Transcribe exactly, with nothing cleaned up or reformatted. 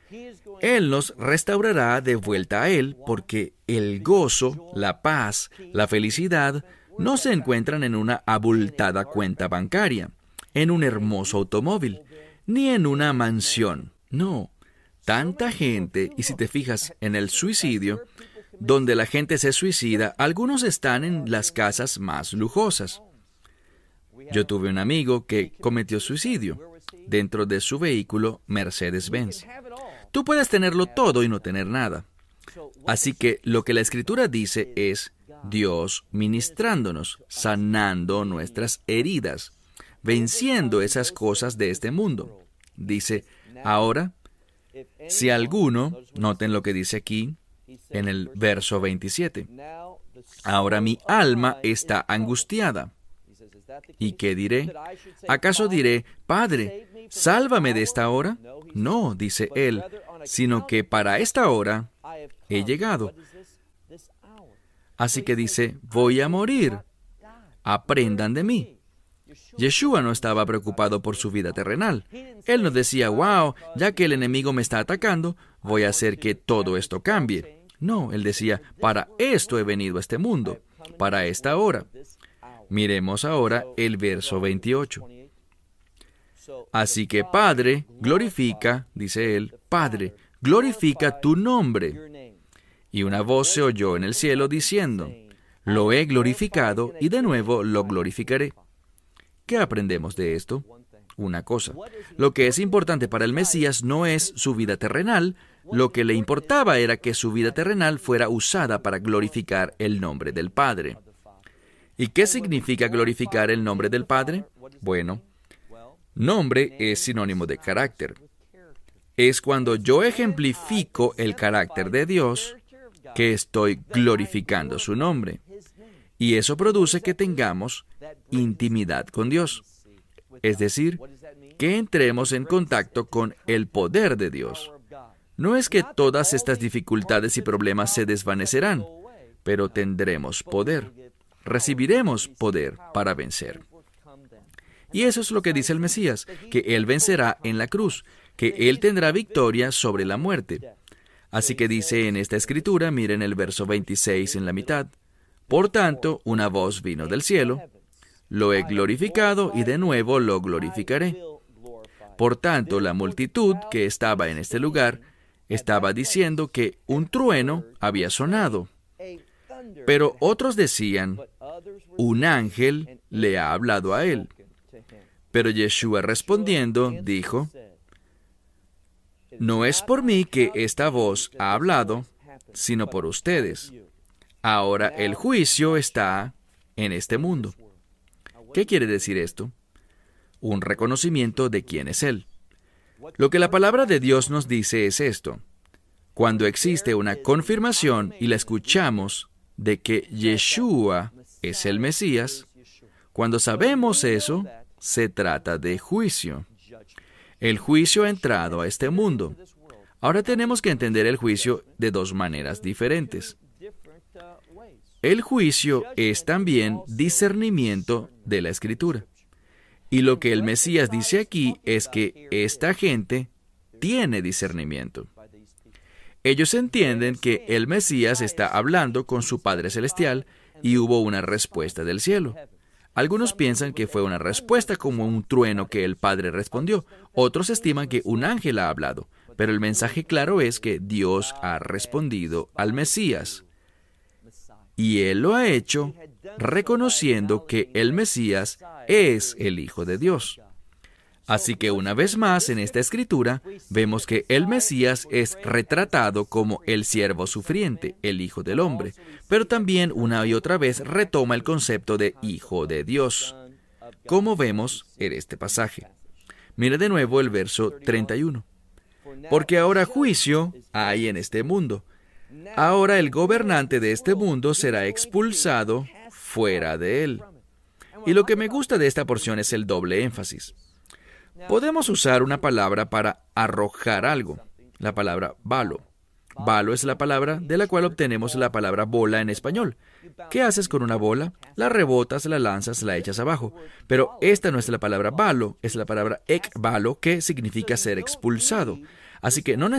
Él nos restaurará de vuelta a Él, porque el gozo, la paz, la felicidad no se encuentran en una abultada cuenta bancaria, en un hermoso automóvil, ni en una mansión. No, tanta gente, y si te fijas en el suicidio, donde la gente se suicida, algunos están en las casas más lujosas. Yo tuve un amigo que cometió suicidio dentro de su vehículo Mercedes-Benz. Tú puedes tenerlo todo y no tener nada. Así que lo que la Escritura dice es Dios ministrándonos, sanando nuestras heridas, venciendo esas cosas de este mundo. Dice, ahora, si alguno, noten lo que dice aquí en el verso veintisiete, ahora mi alma está angustiada. ¿Y qué diré? ¿Acaso diré, Padre, sálvame de esta hora? No, dice él, sino que para esta hora he llegado. Así que dice, voy a morir. Aprendan de mí. Yeshua no estaba preocupado por su vida terrenal. Él no decía, wow, ya que el enemigo me está atacando, voy a hacer que todo esto cambie. No, él decía, para esto he venido a este mundo, para esta hora. Miremos ahora el verso veintiocho. Así que Padre, glorifica, dice él, Padre, glorifica tu nombre. Y una voz se oyó en el cielo diciendo, lo he glorificado y de nuevo lo glorificaré. ¿Qué aprendemos de esto? Una cosa. Lo que es importante para el Mesías no es su vida terrenal, lo que le importaba era que su vida terrenal fuera usada para glorificar el nombre del Padre. ¿Y qué significa glorificar el nombre del Padre? Bueno, nombre es sinónimo de carácter. Es cuando yo ejemplifico el carácter de Dios que estoy glorificando su nombre. Y eso produce que tengamos intimidad con Dios. Es decir, que entremos en contacto con el poder de Dios. No es que todas estas dificultades y problemas se desvanecerán, pero tendremos poder. Recibiremos poder para vencer. Y eso es lo que dice el Mesías, que Él vencerá en la cruz, que Él tendrá victoria sobre la muerte. Así que dice en esta escritura, miren el verso veintiséis en la mitad, por tanto, una voz vino del cielo, lo he glorificado y de nuevo lo glorificaré. Por tanto, la multitud que estaba en este lugar estaba diciendo que un trueno había sonado. Pero otros decían, un ángel le ha hablado a él. Pero Yeshua respondiendo, dijo, no es por mí que esta voz ha hablado, sino por ustedes. Ahora el juicio está en este mundo. ¿Qué quiere decir esto? Un reconocimiento de quién es Él. Lo que la palabra de Dios nos dice es esto. Cuando existe una confirmación y la escuchamos de que Yeshua es el Mesías, cuando sabemos eso, se trata de juicio. El juicio ha entrado a este mundo. Ahora tenemos que entender el juicio de dos maneras diferentes. El juicio es también discernimiento de la Escritura. Y lo que el Mesías dice aquí es que esta gente tiene discernimiento. Ellos entienden que el Mesías está hablando con su Padre Celestial y hubo una respuesta del cielo. Algunos piensan que fue una respuesta como un trueno que el Padre respondió. Otros estiman que un ángel ha hablado. Pero el mensaje claro es que Dios ha respondido al Mesías. Y Él lo ha hecho reconociendo que el Mesías es el Hijo de Dios. Así que una vez más en esta escritura vemos que el Mesías es retratado como el siervo sufriente, el Hijo del Hombre, pero también una y otra vez retoma el concepto de Hijo de Dios, como vemos en este pasaje. Mira de nuevo el verso treinta y uno. Porque ahora juicio hay en este mundo. Ahora el gobernante de este mundo será expulsado fuera de él. Y lo que me gusta de esta porción es el doble énfasis. Podemos usar una palabra para arrojar algo, la palabra balo. Balo es la palabra de la cual obtenemos la palabra bola en español. ¿Qué haces con una bola? La rebotas, la lanzas, la echas abajo. Pero esta no es la palabra balo, es la palabra ekbalo, que significa ser expulsado. Así que no